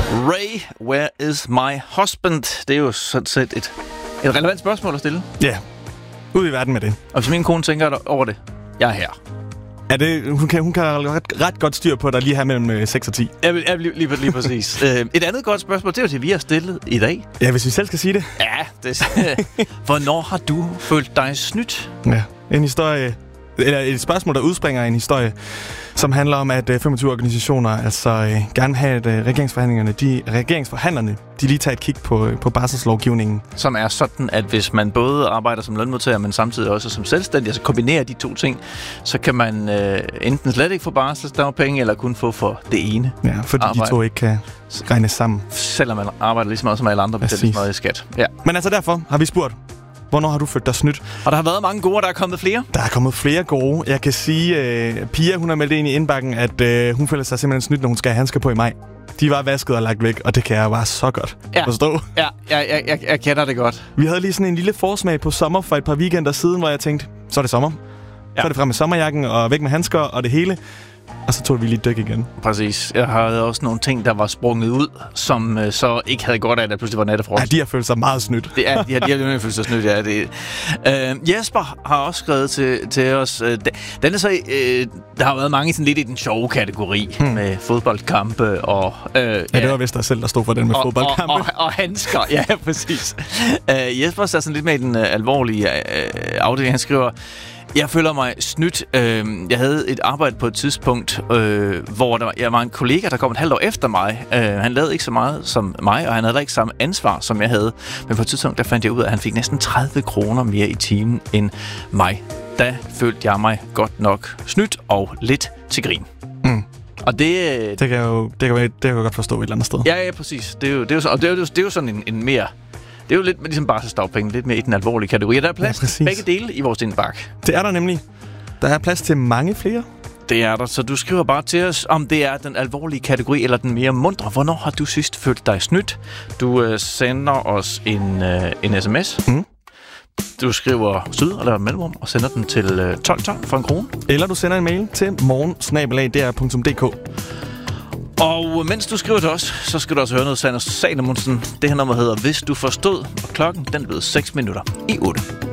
Ray, where is my husband? Det er jo sådan set et relevant spørgsmål at stille. Ja, ud i verden med det. Og hvis min kone tænker over det, jeg er her. Ja, hun kan ret godt styr på dig lige her mellem 6 og 10. Ja, lige præcis. Et andet godt spørgsmål, det er jo det, vi har stillet i dag. Ja, hvis vi selv skal sige det. Ja, hvornår har du følt dig snydt? Ja, en historie, eller et spørgsmål, der udspringer af en historie, som handler om, at 25 organisationer altså gerne have, at regeringsforhandlerne, de lige tager et kig på barselslovgivningen. Som er sådan, at hvis man både arbejder som lønmodtager, men samtidig også som selvstændig, altså kombinerer de to ting, så kan man enten slet ikke få barselsdagpenge, eller kun få for det ene. Ja, fordi arbejde. De to ikke kan regnes sammen. Selvom man arbejder lige så meget som alle andre, betaler lige så meget i skat. Ja. Men altså derfor har vi spurgt, hvornår har du følt dig snydt? Og der har været mange gode, der er kommet flere. Der er kommet flere gode. Jeg kan sige, Pia, hun har meldt ind i indbakken, at hun føler sig simpelthen snydt, når hun skal have handsker på i maj. De var vasket og lagt væk, og det kan jeg bare så godt forstå. Ja, jeg kender det godt. Vi havde lige sådan en lille forsmag på sommer for et par weekender siden, hvor jeg tænkte, så er det sommer. Ja. Så er det frem med sommerjakken og væk med handsker og det hele. Og så tog vi lige dyk igen. Præcis. Jeg havde også nogle ting, der var sprunget ud, som så ikke havde godt af, at der pludselig var nattefrost. Ja, de har følt sig meget snydt. De har følt sig snydt, ja. Jesper har også skrevet til os. Den er så, der har været mange sådan lidt i den sjove kategori med fodboldkampe og... ja, det var vist dig selv, der stod for den med fodboldkampe. Og handsker, ja, præcis. Jesper er sådan lidt med i den alvorlige afdeling. Han skriver... Jeg føler mig snydt. Jeg havde et arbejde på et tidspunkt, hvor jeg var en kollega, der kom et halvt år efter mig. Han lavede ikke så meget som mig, og han havde ikke samme ansvar, som jeg havde. Men på et tidspunkt, der fandt jeg ud af, at han fik næsten 30 kroner mere i timen end mig. Da følte jeg mig godt nok snydt og lidt til grin. Mm. Og det kan jeg godt forstå et eller andet sted. Ja, præcis. Det er jo sådan en mere... Det er jo lidt ligesom barselsdagpenge, lidt mere i den alvorlige kategori. Der er plads til begge dele i vores indbakke. Det er der nemlig. Der er plads til mange flere. Det er der, så du skriver bare til os, om det er den alvorlige kategori eller den mere mundre. Hvornår har du sidst følt dig snydt? Du sender os en sms. Mm. Du skriver syd eller mellemrum og sender den til 1212 for 1 krone. Eller du sender en mail til morgen@dr.dk. Og mens du skriver til os, så skal du også høre noget Sander Salomonsen. Det her nummer hedder Hvis du forstod, og klokken den er blevet 6 minutter i 8.